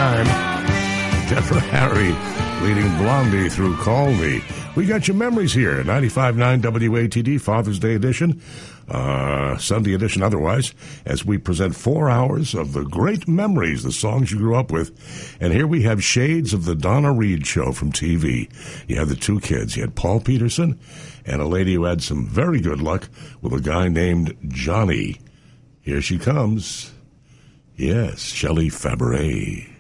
time. Deborah Harry leading Blondie through Call Me. We got your memories here. 95.9 WATD, Father's Day edition, Sunday edition otherwise, as we present 4 hours of the great memories, the songs you grew up with. And here we have shades of the Donna Reed show from TV. You had the two kids. You had Paul Peterson and a lady who had some very good luck with a guy named Johnny. Here she comes. Yes, Shelley Fabares.